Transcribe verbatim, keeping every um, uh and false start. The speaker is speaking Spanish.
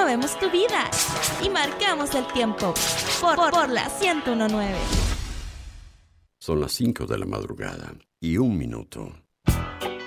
movemos tu vida y marcamos el tiempo por, por, por la ciento uno punto nueve. Son las cinco de la madrugada y un minuto.